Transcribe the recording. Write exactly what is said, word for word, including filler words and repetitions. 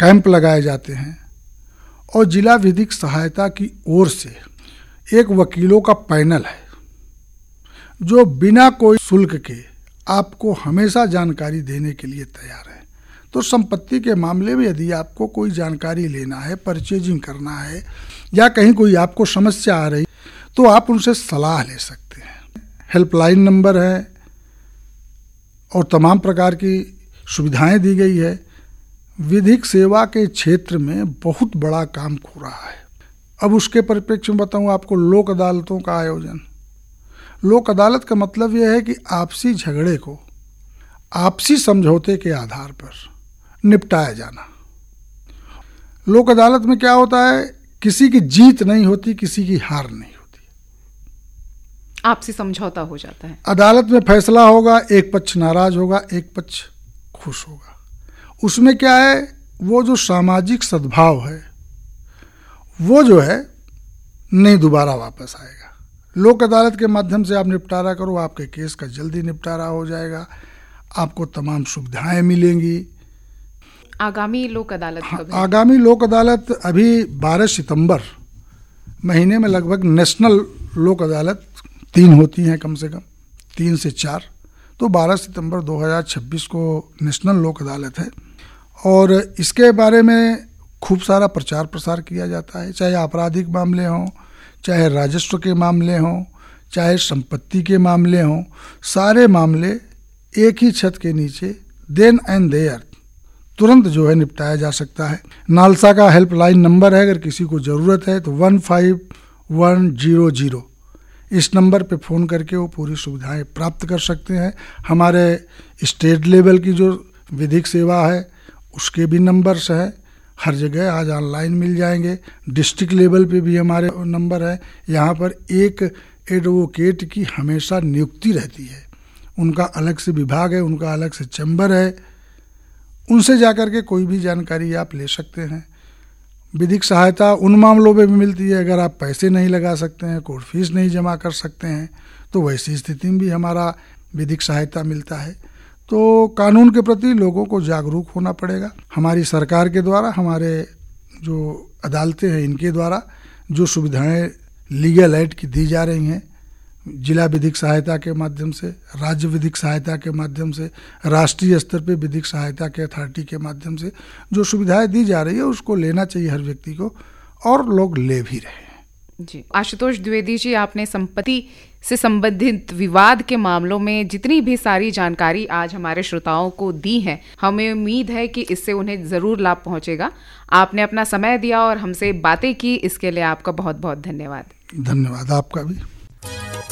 Camp लगाए जाते हैं और जिला विधिक सहायता की ओर से एक वकीलों का पैनल है जो बिना कोई शुल्क के आपको हमेशा जानकारी देने के लिए तैयार है। तो संपत्ति के मामले में यदि आपको कोई जानकारी लेना है, परचेजिंग करना है या कहीं कोई आपको समस्या आ रही तो आप उनसे सलाह ले सकते हैं। हेल्पलाइन नंबर है और तमाम प्रकार की सुविधाएं दी गई है। विधिक सेवा के क्षेत्र में बहुत बड़ा काम हो रहा है। अब उसके परिप्रेक्ष्य में बताऊं आपको, लोक अदालतों का आयोजन। लोक अदालत का मतलब यह है कि आपसी झगड़े को आपसी समझौते के आधार पर निपटाया जाना। लोक अदालत में क्या होता है, किसी की जीत नहीं होती, किसी की हार नहीं होती, आपसी समझौता हो जाता है। अदालत में फैसला होगा, एक पक्ष नाराज होगा, एक पक्ष खुश होगा। उसमें क्या है, वो जो सामाजिक सद्भाव है वो जो है नहीं दोबारा वापस आएगा। लोक अदालत के माध्यम से आप निपटारा करो, आपके केस का जल्दी निपटारा हो जाएगा, आपको तमाम सुविधाएं मिलेंगी। आगामी लोक अदालत कब है? आगामी लोक अदालत अभी बारह सितंबर महीने में लगभग नेशनल लोक अदालत तीन होती हैं, कम से कम तीन से चार। तो बारह सितंबर दो हज़ार छब्बीस को नेशनल लोक अदालत है और इसके बारे में खूब सारा प्रचार प्रसार किया जाता है। चाहे आपराधिक मामले हों, चाहे राजस्व के मामले हों, चाहे संपत्ति के मामले हों, सारे मामले एक ही छत के नीचे देन एंड देयर तुरंत जो है निपटाया जा सकता है। नालसा का हेल्पलाइन नंबर है, अगर किसी को ज़रूरत है तो one five one zero zero इस नंबर पे फ़ोन करके वो पूरी सुविधाएं प्राप्त कर सकते हैं। हमारे स्टेट लेवल की जो विधिक सेवा है उसके भी नंबर्स हैं, हर जगह आज ऑनलाइन मिल जाएंगे। डिस्ट्रिक्ट लेवल पे भी हमारे नंबर है। यहाँ पर एक एडवोकेट की हमेशा नियुक्ति रहती है, उनका अलग से विभाग है, उनका अलग से चैम्बर है, उनसे जाकर के कोई भी जानकारी आप ले सकते हैं। विधिक सहायता उन मामलों में भी मिलती है अगर आप पैसे नहीं लगा सकते हैं, कोर्ट फीस नहीं जमा कर सकते हैं, तो वैसी स्थिति में भी हमारा विधिक सहायता मिलता है। तो कानून के प्रति लोगों को जागरूक होना पड़ेगा। हमारी सरकार के द्वारा, हमारे जो अदालतें हैं इनके द्वारा जो सुविधाएं लीगल एड की दी जा रही हैं, जिला विधिक सहायता के माध्यम से, राज्य विधिक सहायता के माध्यम से, राष्ट्रीय स्तर पे विधिक सहायता के अथॉरिटी के माध्यम से जो सुविधाएं दी जा रही है उसको लेना चाहिए हर व्यक्ति को, और लोग ले भी रहे हैं। जी, आशुतोष द्विवेदी जी, आपने संपत्ति से संबंधित विवाद के मामलों में जितनी भी सारी जानकारी आज हमारे श्रोताओं को दी है, हमें उम्मीद है कि इससे उन्हें ज़रूर लाभ पहुंचेगा। आपने अपना समय दिया और हमसे बातें की, इसके लिए आपका बहुत बहुत धन्यवाद। धन्यवाद आपका भी।